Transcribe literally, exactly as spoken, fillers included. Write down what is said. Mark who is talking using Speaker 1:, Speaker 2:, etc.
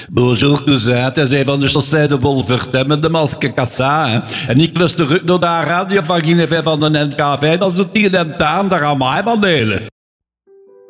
Speaker 1: Bonjour cousin, het is een van de Chaussée de Bolvertem de Maske Kassa. Hè. En ik luister ook naar de radio van Guinevere van de N K V, dat is de tien en taan, daar gaan wij van delen.